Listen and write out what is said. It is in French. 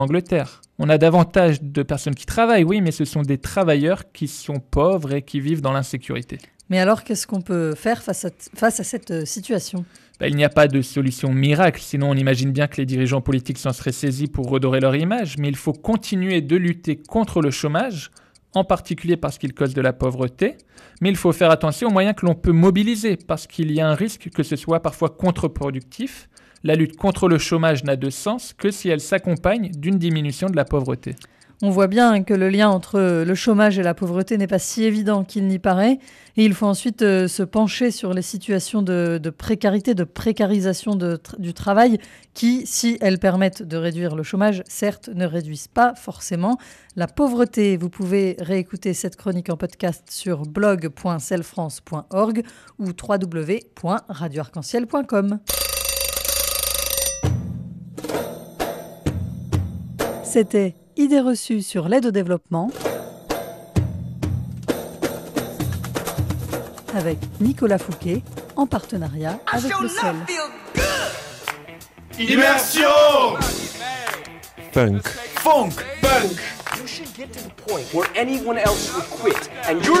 Angleterre. On a davantage de personnes qui travaillent, oui, mais ce sont des travailleurs qui sont pauvres et qui vivent dans l'insécurité. Mais alors, qu'est-ce qu'on peut faire face à cette situation ? Il n'y a pas de solution miracle, sinon on imagine bien que les dirigeants politiques s'en seraient saisis pour redorer leur image, mais il faut continuer de lutter contre le chômage, en particulier parce qu'il cause de la pauvreté, mais il faut faire attention aux moyens que l'on peut mobiliser, parce qu'il y a un risque que ce soit parfois contre-productif. La lutte contre le chômage n'a de sens que si elle s'accompagne d'une diminution de la pauvreté. On voit bien que le lien entre le chômage et la pauvreté n'est pas si évident qu'il n'y paraît. Et il faut ensuite se pencher sur les situations de précarité, de précarisation du travail qui, si elles permettent de réduire le chômage, certes, ne réduisent pas forcément la pauvreté. Vous pouvez réécouter cette chronique en podcast sur blog.celfrance.org ou www.radioarc-en-ciel.com. C'était Idées reçues sur l'aide au développement avec Nicolas Fouquet en partenariat avec le CEL. Immersion! Funk. Funk! Funk! You should get to the point where anyone else would quit and